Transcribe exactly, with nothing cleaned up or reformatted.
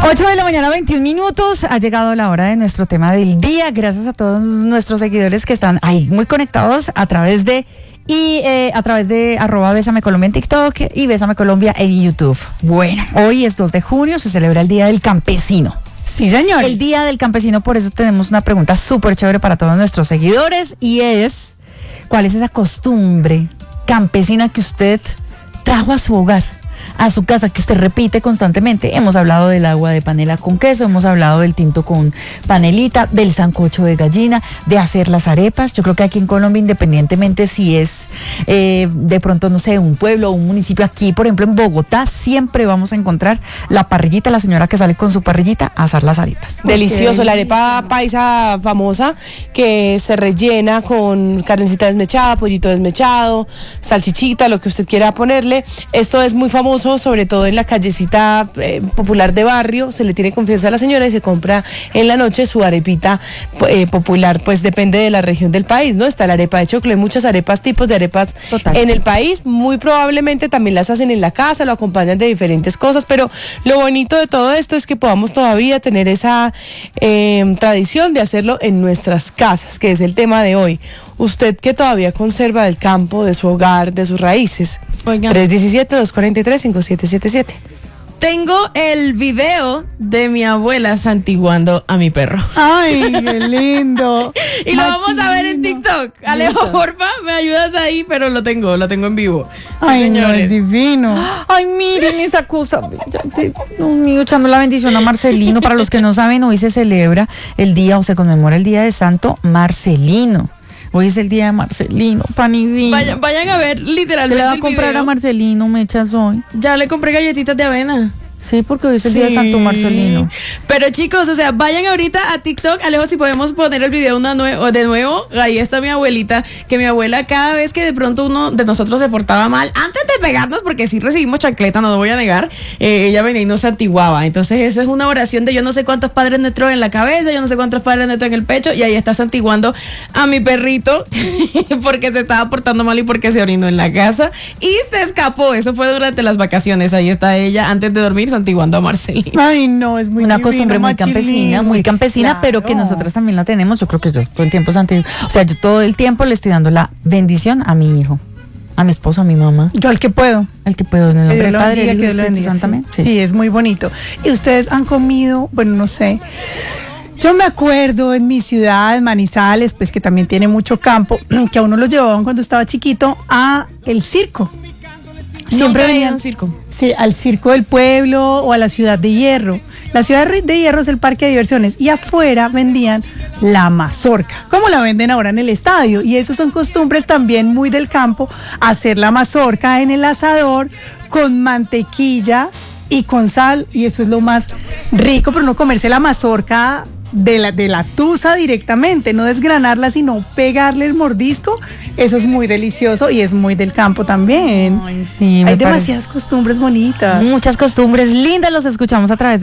ocho de la mañana, veintiún minutos. Ha llegado la hora de nuestro tema del día. Gracias a todos nuestros seguidores que están ahí muy conectados a través de y eh, a través de arroba Bésame Colombia en TikTok y Bésame Colombia en YouTube. Bueno, hoy es dos de junio, se celebra el Día del Campesino. Sí, señor. El Día del Campesino, por eso tenemos una pregunta súper chévere para todos nuestros seguidores y es, ¿cuál es esa costumbre campesina que usted trajo a su hogar, a su casa, que usted repite constantemente? Hemos hablado del agua de panela con queso, hemos hablado del tinto con panelita, del sancocho de gallina, de hacer las arepas. Yo creo que aquí en Colombia, independientemente si es eh, de pronto, no sé, un pueblo o un municipio, aquí, por ejemplo, en Bogotá, siempre vamos a encontrar la parrillita, la señora que sale con su parrillita a asar las arepas. Delicioso, la arepa paisa famosa que se rellena con carnecita desmechada, pollito desmechado, salchichita, lo que usted quiera ponerle. Esto es muy famoso, sobre todo en la callecita eh, popular de barrio. Se le tiene confianza a la señora y se compra en la noche su arepita eh, popular. Pues depende de la región del país, ¿no? Está la arepa de choclo, hay muchas arepas, tipos de arepas Total. En el país. Muy probablemente también las hacen en la casa, lo acompañan de diferentes cosas, pero lo bonito de todo esto es que podamos todavía tener esa eh, tradición de hacerlo en nuestras casas, que es el tema de hoy. Usted que todavía conserva del campo, de su hogar, de sus raíces. Oiga. tres uno siete, dos cuatro tres, cinco siete siete siete. Tengo el video de mi abuela santiguando a mi perro. Ay, qué lindo. Y lo vamos a ver en TikTok. Alejo, porfa, me ayudas ahí, pero lo tengo, lo tengo en vivo. Sí, Ay, señores. no, es divino. Ay, miren esa cosa. Ya te- Dios mío, echando la bendición a Marcelino. Para los que no saben, hoy se celebra el día o se conmemora el día de Santo Marcelino. Hoy es el día de Marcelino, pan y vino. Vayan, vayan a ver ¿Qué literalmente le va a el comprar video. a Marcelino, me echas hoy? Ya le compré galletitas de avena. Sí, porque hoy es el día de Sí. Santo Marcelino. Pero chicos, o sea, vayan ahorita a TikTok. Alejo, si podemos poner el video una nue- o de nuevo. Ahí está mi abuelita. Que mi abuela, cada vez que de pronto uno de nosotros se portaba mal, antes de pegarnos, porque sí recibimos chancleta, no lo voy a negar, eh, ella venía y nos santiguaba. Entonces, eso es una oración de yo no sé cuántos padres nuestros en la cabeza, yo no sé cuántos padres nuestros en el pecho. Y ahí está santiguando a mi perrito porque se estaba portando mal y porque se orinó en la casa. Y se escapó. Eso fue durante las vacaciones. Ahí está ella, antes de dormir, santiguando a Marcelino. Ay, no, es muy Una divino, costumbre muy Machilín. campesina, muy campesina, Claro. pero que nosotras también la tenemos. Yo creo que yo todo el tiempo santi- o sea, yo todo el tiempo le estoy dando la bendición a mi hijo, a mi esposo, a mi mamá, Yo al que puedo. al que puedo, en el Que nombre Dios del lo Padre, bendiga, del que Hijo y Dios lo del Espíritu bendiga, Santo, amén. sí. Sí, es muy bonito. Y ustedes han comido, bueno, no sé. Yo me acuerdo en mi ciudad, en Manizales, pues que también tiene mucho campo, que a uno lo llevaban cuando estaba chiquito a el circo. Siempre he venían- a un circo. Sí, al circo del pueblo o a la ciudad de Hierro. La ciudad de Hierro es el parque de diversiones y afuera vendían la mazorca, como la venden ahora en el estadio. Y eso son costumbres también muy del campo, hacer la mazorca en el asador con mantequilla y con sal, y eso es lo más rico, pero no comerse la mazorca de la, de la tusa directamente, no desgranarla, sino pegarle el mordisco. Eso es muy delicioso y es muy del campo también. Ay, sí, me Hay parece. demasiadas costumbres bonitas. Muchas costumbres lindas, los escuchamos a través de